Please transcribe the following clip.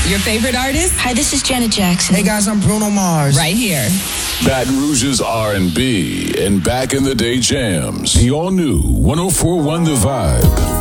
Your favorite artist? Hi, this is Janet Jackson. Hey guys, I'm Bruno Mars. Right here. Baton Rouge's R&B and back in the day jams. The all new 104.1 The Vibe.